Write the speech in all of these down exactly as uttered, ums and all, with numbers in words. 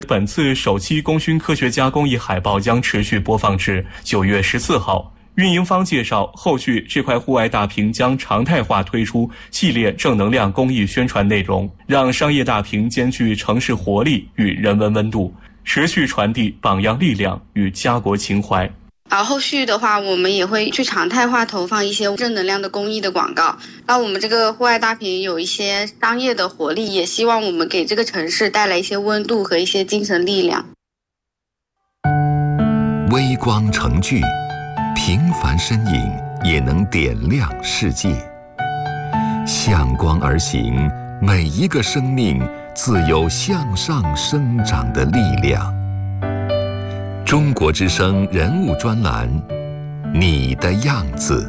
本次首期功勋科学家公益海报将持续播放至九月十四号。运营方介绍，后续这块户外大屏将常态化推出系列正能量公益宣传内容，让商业大屏兼具城市活力与人文温度，持续传递榜样力量与家国情怀。 而后续的话，我们也会去常态化投放一些正能量的公益的广告，让我们这个户外大屏有一些商业的活力，也希望我们给这个城市带来一些温度和一些精神力量。 微光成炬，平凡身影也能点亮世界。向光而行，每一个生命自有向上生长的力量。中国之声人物专栏，你的样子。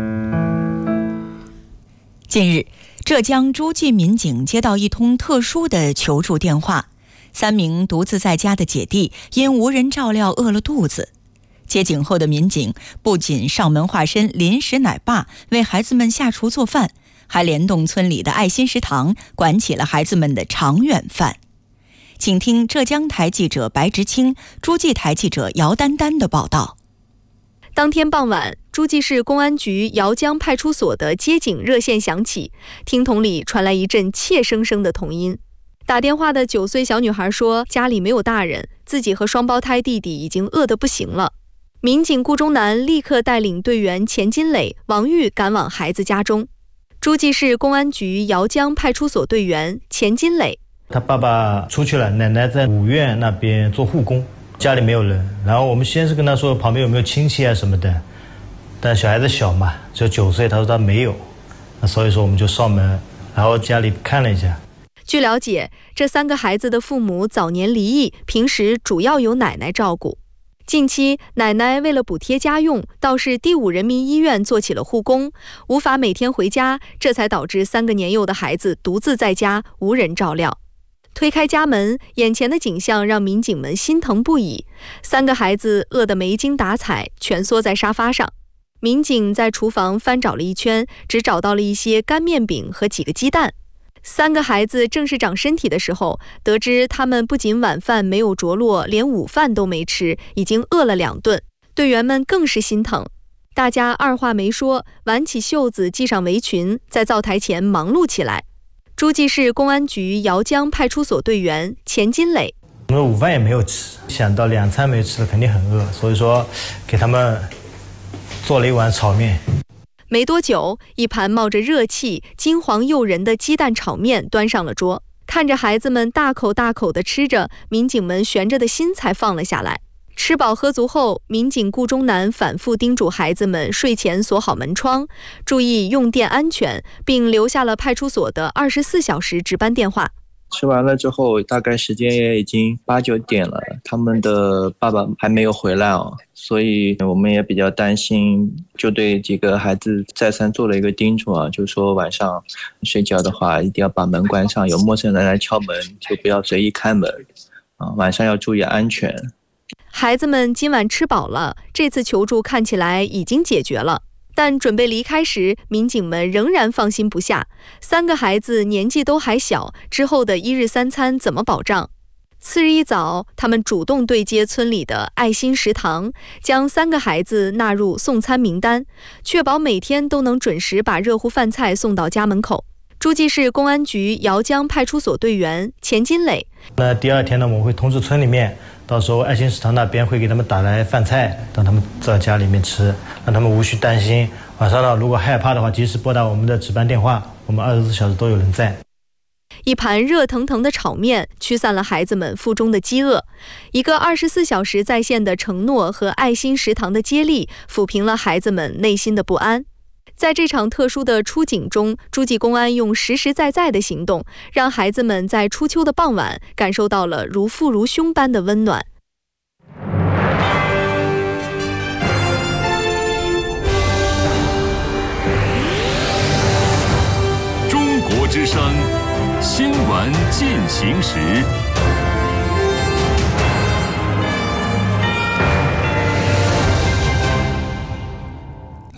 近日，浙江诸暨民警接到一通特殊的求助电话，三名独自在家的姐弟因无人照料饿了肚子。接警后的民警不仅上门化身临时奶爸为孩子们下厨做饭，还联动村里的爱心食堂管起了孩子们的长远饭。请听浙江台记者白直清、诸暨台记者姚丹丹的报道。 当天傍晚，诸暨市公安局姚江派出所的接警热线响起，听筒里传来一阵怯生生的童音。打电话的九岁小女孩说，家里没有大人，自己和双胞胎弟弟已经饿得不行了。民警顾忠南立刻带领队员钱金磊、王玉赶往孩子家中。诸暨市公安局姚江派出所队员钱金磊， 他爸爸出去了，奶奶在五院那边做护工，家里没有人。然后我们先是跟他说旁边有没有亲戚啊什么的，但小孩子小嘛，只有九岁，他说他没有，那所以说我们就上门，然后家里看了一下。 据了解，这三个孩子的父母早年离异，平时主要由奶奶照顾。近期，奶奶为了补贴家用，到市第五人民医院做起了护工，无法每天回家，这才导致三个年幼的孩子独自在家，无人照料。推开家门，眼前的景象让民警们心疼不已。三个孩子饿得没精打采，蜷缩在沙发上。民警在厨房翻找了一圈，只找到了一些干面饼和几个鸡蛋。三个孩子正是长身体的时候，得知他们不仅晚饭没有着落，连午饭都没吃，已经饿了两顿。队员们更是心疼，大家二话没说，挽起袖子系上围裙，在灶台前忙碌起来。诸暨市公安局姚江派出所队员钱金磊， 我们午饭也没有吃，想到两餐没吃肯定很饿，所以说给他们做了一碗炒面。 没多久，一盘冒着热气、金黄诱人的鸡蛋炒面端上了桌。看着孩子们大口大口地吃着，民警们悬着的心才放了下来。吃饱喝足后，民警顾忠南反复叮嘱孩子们睡前锁好门窗，注意用电安全，并留下了派出所的二十四小时值班电话。 吃完了之后，大概时间也已经八九点了，他们的爸爸还没有回来哦，所以我们也比较担心，就对几个孩子再三做了一个叮嘱啊，就说晚上睡觉的话，一定要把门关上，有陌生人来敲门就不要随意开门啊，晚上要注意安全。 孩子们今晚吃饱了，这次求助看起来已经解决了。但准备离开时，民警们仍然放心不下。三个孩子年纪都还小，之后的一日三餐怎么保障？次日一早，他们主动对接村里的爱心食堂，将三个孩子纳入送餐名单，确保每天都能准时把热乎饭菜送到家门口。诸暨市公安局姚江派出所队员钱金磊， 那第二天呢，我们会通知村里面，到时候爱心食堂那边会给他们打来饭菜，让他们在家里面吃，让他们无需担心。晚上呢，如果害怕的话，及时拨打我们的值班电话，我们二十四小时都有人在。 一盘热腾腾的炒面驱散了孩子们腹中的饥饿，一个二十四小时在线的承诺和爱心食堂的接力，抚平了孩子们内心的不安。在这场特殊的出警中，诸暨公安用实实在在的行动，让孩子们在初秋的傍晚感受到了如父如兄般的温暖。 中国之声新闻进行时。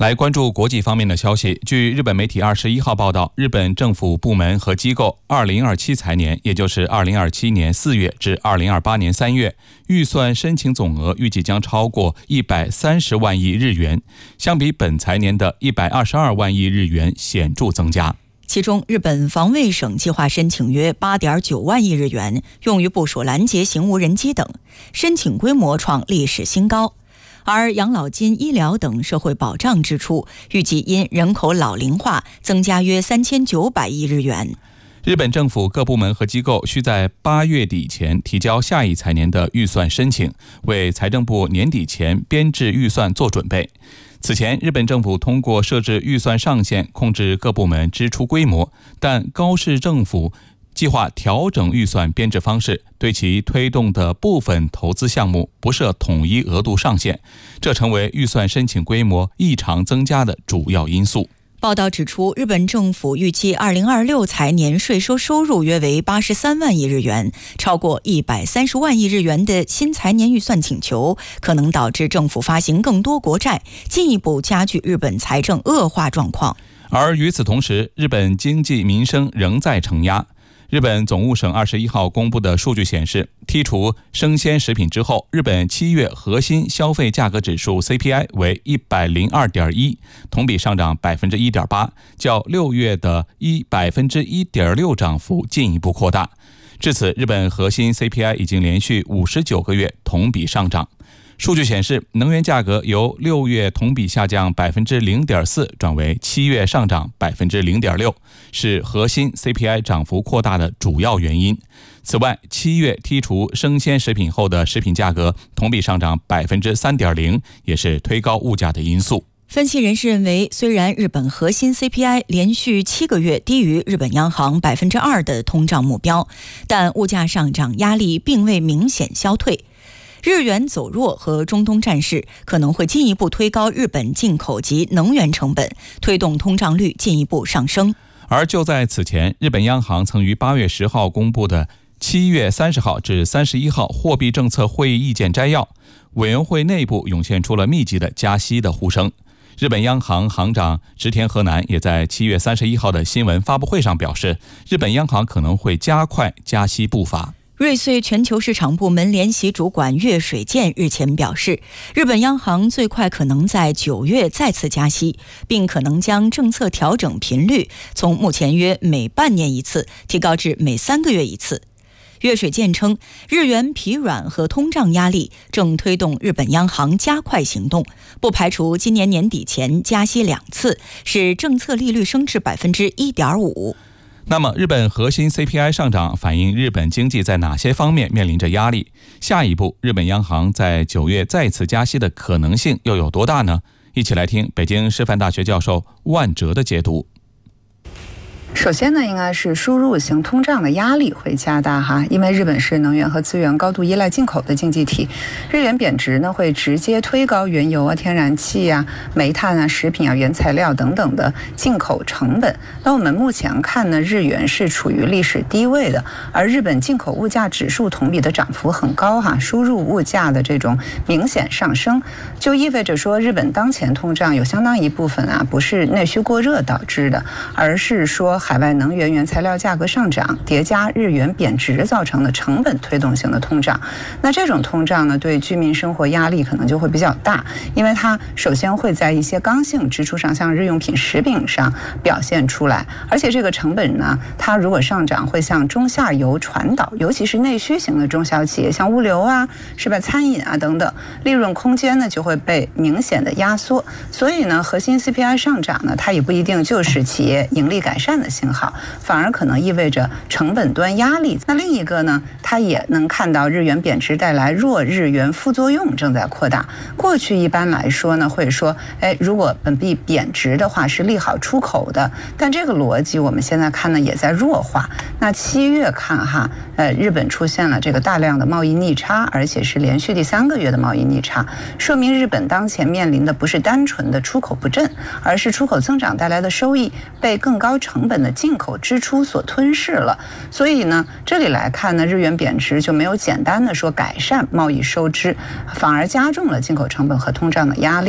来关注国际方面的消息。据日本媒体二十一号报道，日本政府部门和机构二零二七财年，也就是二零二七年四月至二零二八年三月，预算申请总额预计将超过一百三十万亿日元，相比本财年的一百二十二万亿日元显著增加。 其中，日本防卫省计划申请约 八点九万亿日元，用于部署拦截型无人机等，申请规模创历史新高。而养老金、医疗等社会保障支出预计因人口老龄化增加约三千九百亿日元。 日本政府各部门和机构需在八月底前提交下一财年的预算申请，为财政部年底前编制预算做准备。此前，日本政府通过设置预算上限控制各部门支出规模，但高市政府计划调整预算编制方式，对其推动的部分投资项目不设统一额度上限，这成为预算申请规模异常增加的主要因素。 报道指出，日本政府预计二零二六财年税收收入约为八十三万亿日元，超过一百三十万亿日元的新财年预算请求，可能导致政府发行更多国债，进一步加剧日本财政恶化状况。 而与此同时，日本经济民生仍在承压。日本总务省二十一号公布的数据显示，剔除生鲜食品之后，日本七月核心消费价格指数 C P I 为一百零二点一，同比上涨百分之一点八，较六月的一百分之一点六涨幅进一步扩大。至此，日本核心 C P I 已经连续五十九个月同比上涨。数据显示，能源价格由六月同比下降百分之零点四，转为七月上涨百分之零点六，是核心 C P I 涨幅扩大的主要原因。此外，七月剔除生鲜食品后的食品价格同比上涨百分之三点零，也是推高物价的因素。 分析人士认为，虽然日本核心 C P I 连续七个月低于日本央行百分之二的通胀目标，但物价上涨压力并未明显消退。日元走弱和中东战事可能会进一步推高日本进口及能源成本，推动通胀率进一步上升。 而就在此前，日本央行曾于八月十号公布的七月三十号至三十一号货币政策会议意见摘要，委员会内部涌现出了密集的加息的呼声。日本央行行长植田和男也在七月三十一号的新闻发布会上表示，日本央行可能会加快加息步伐。 瑞穗全球市场部门联席主管岳水健日前表示，日本央行最快可能在九月再次加息，并可能将政策调整频率从目前约每半年一次提高至每三个月一次。岳水健称，日元疲软和通胀压力正推动日本央行加快行动，不排除今年年底前加息两次，使政策利率升至百分之一点五。 那么，日本核心 C P I 上涨反映日本经济在哪些方面面临着压力？下一步，日本央行在九月再次加息的可能性又有多大呢？一起来听北京师范大学教授万哲的解读。 首先呢，应该是输入型通胀的压力会加大哈，因为日本是能源和资源高度依赖进口的经济体，日元贬值呢会直接推高原油啊、天然气啊、煤炭啊、食品啊、原材料等等的进口成本。那我们目前看呢，日元是处于历史低位的，而日本进口物价指数同比的涨幅很高哈，输入物价的这种明显上升，就意味着说日本当前通胀有相当一部分啊不是内需过热导致的，而是说海外能源原材料价格上涨叠加日元贬值造成的成本推动性的通胀。那这种通胀呢，对居民生活压力可能就会比较大，因为它首先会在一些刚性支出上，像日用品、食品上表现出来，而且这个成本呢，它如果上涨会向中下游传导，尤其是内需型的中小企业，像物流啊，是吧，餐饮啊等等，利润空间呢就会被明显的压缩。所以呢，核心 C P I 上涨呢，它也不一定就是企业盈利改善的信号，反而可能意味着成本端压力。那另一个呢，它也能看到日元贬值带来弱日元副作用正在扩大。过去一般来说呢，会说，哎，如果本币贬值的话是利好出口的，但这个逻辑我们现在看呢也在弱化。那七月看哈，呃，日本出现了这个大量的贸易逆差，而且是连续第三个月的贸易逆差，说明日本当前面临的不是单纯的出口不振，而是出口增长带来的收益被更高成本的进口支出所吞噬了。所以呢，这里来看呢，日元贬值就没有简单的说改善贸易收支，反而加重了进口成本和通胀的压力。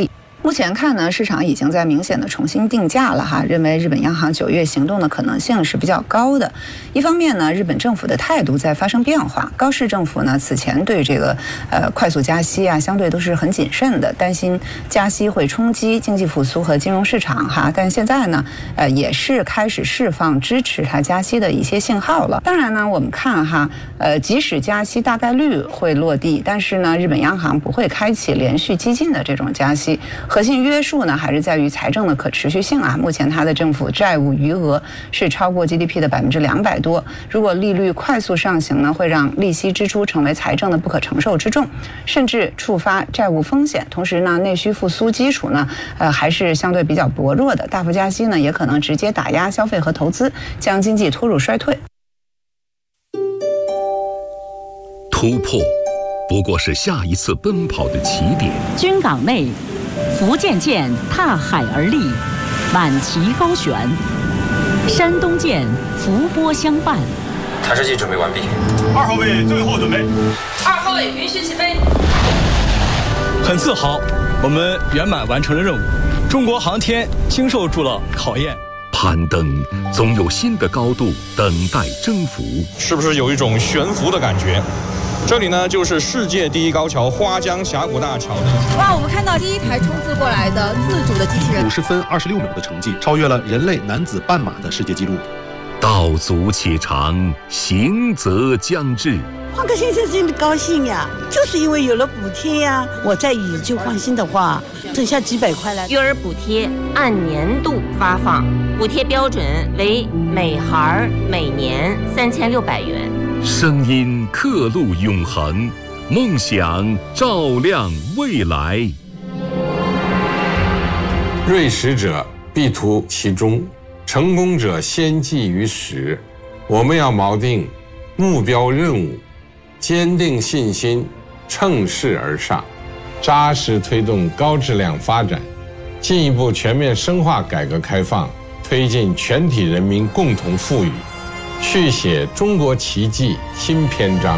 目前看呢，市场已经在明显的重新定价了哈，认为日本央行九月行动的可能性是比较高的。一方面呢，日本政府的态度在发生变化，高市政府呢此前对这个呃快速加息啊，相对都是很谨慎的，担心加息会冲击经济复苏和金融市场哈。但现在呢，呃也是开始释放支持它加息的一些信号了。当然呢，我们看哈，呃即使加息大概率会落地，但是呢，日本央行不会开启连续激进的这种加息。核心约束呢，还是在于财政的可持续性啊。目前它的政府债务余额是超过 G D P 的百分之两百多。如果利率快速上行呢，会让利息支出成为财政的不可承受之重，甚至触发债务风险。同时呢，内需复苏基础呢，呃，还是相对比较薄弱的。大幅加息呢，也可能直接打压消费和投资，将经济拖入衰退。 突破不过是下一次奔跑的起点。 军港内，福建舰踏海而立，满旗高悬；山东舰伏波相伴。 弹射器准备完毕。 二号位最后准备。 二号位允许起飞。 很自豪，我们圆满完成了任务。中国航天经受住了考验。 攀登总有新的高度等待征服。 是不是有一种悬浮的感觉？这里呢，就是世界第一高桥花江峡谷大桥。 哇，我们看到第一台冲刺过来的自主的机器人， 五十分二十六秒的成绩，超越了人类男子半马的世界纪录。 道阻且长，行则将至。 换个先生真的高兴呀，就是因为有了补贴呀。我再以旧换新的话，剩下几百块了。 育儿补贴按年度发放，补贴标准为每孩每年三千六百元。 声音刻录永恒，梦想照亮未来。 锐实者必图其中，成功者先记于始。我们要锚定目标任务，坚定信心，乘势而上，扎实推动高质量发展，进一步全面深化改革开放，推进全体人民共同富裕，续写中国奇迹新篇章。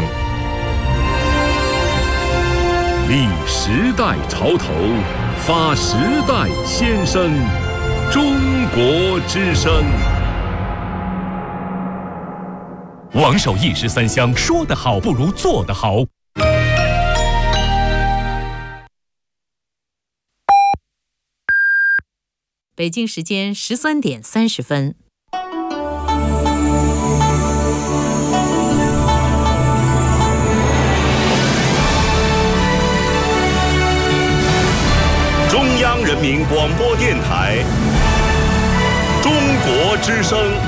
立时代潮头，发时代先声，中国之声。 王守义十三香，说得好不如做得好。 北京时间十三点三十分。 中央人民广播电台，中国之声。